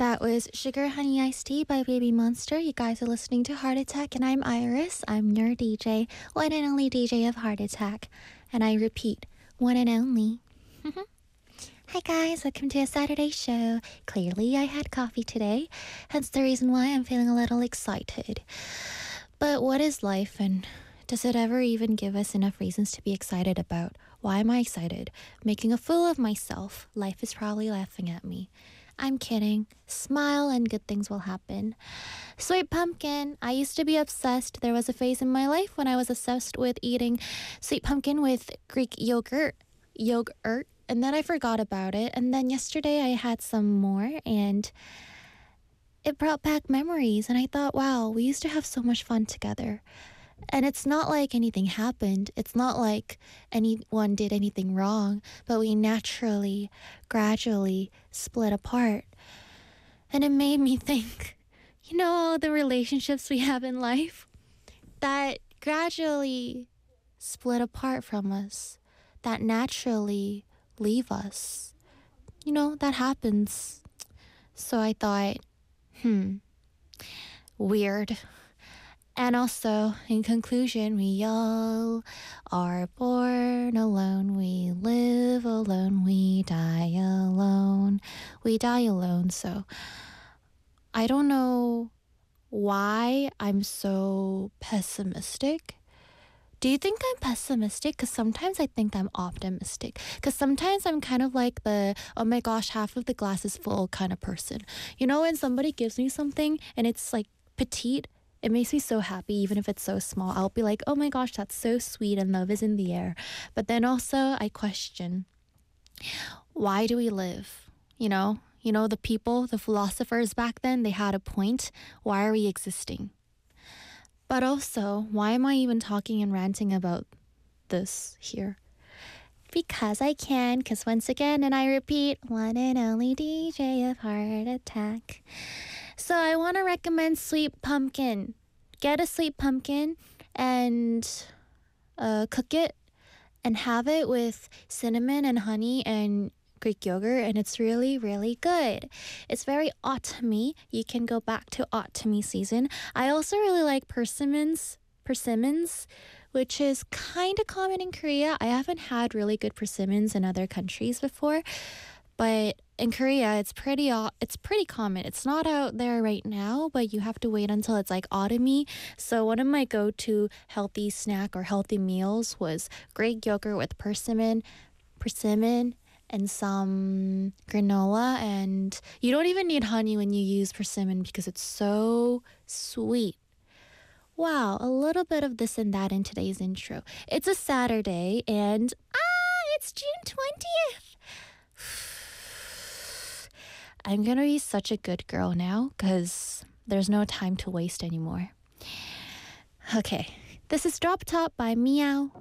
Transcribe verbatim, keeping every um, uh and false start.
That was Sugar Honey Iced Tea by Baby Monster. You guys are listening to Heart Attack, and I'm Iris. I'm your D J, one and only D J of Heart Attack. And I repeat, one and only. Hi guys, welcome to a Saturday show. Clearly I had coffee today, hence the reason why I'm feeling a little excited. But what is life, and does it ever even give us enough reasons to be excited about? Why am I excited? Making a fool of myself. Life is probably laughing at me. I'm kidding. Smile and good things will happen. Sweet pumpkin. I used to be obsessed. There was a phase in my life when I was obsessed with eating sweet pumpkin with Greek yogurt. Yogurt. And then I forgot about it. And then yesterday I had some more and it brought back memories. And I thought, wow, we used to have so much fun together. And it's not like anything happened. It's not like anyone did anything wrong, but we naturally, gradually split apart. And it made me think, you know, all the relationships we have in life that gradually split apart from us, that naturally leave us. You know, that happens. So I thought, hmm, weird. And also, in conclusion, we all are born alone, we live alone, we die alone, we die alone. So I don't know why I'm so pessimistic. Do you think I'm pessimistic? Because sometimes I think I'm optimistic. Because sometimes I'm kind of like the, oh my gosh, half of the glass is full kind of person. You know, when somebody gives me something and it's like petite, it makes me so happy, even if it's so small. I'll be like, oh my gosh, that's so sweet and love is in the air. But then also I question, why do we live? You know, you know, the people, the philosophers back then, they had a point. Why are we existing? But also, why am I even talking and ranting about this here? Because I can, because once again, and I repeat, one and only D J of Heart Attack. So I want to recommend sweet pumpkin. Get a sweet pumpkin and uh, cook it and have it with cinnamon and honey and Greek yogurt, and it's really, really good. It's very autumny. You can go back to autumny season. I also really like persimmons, persimmons, which is kind of common in Korea. I haven't had really good persimmons in other countries before, but in Korea, it's pretty it's pretty common. It's not out there right now, but you have to wait until it's like autumny. So one of my go-to healthy snack or healthy meals was Greek yogurt with persimmon, persimmon, and some granola. And you don't even need honey when you use persimmon because it's so sweet. Wow, a little bit of this and that in today's intro. It's a Saturday and ah, it's June twentieth. I'm gonna be such a good girl now because there's no time to waste anymore. Okay, this is Drop Top by Meow.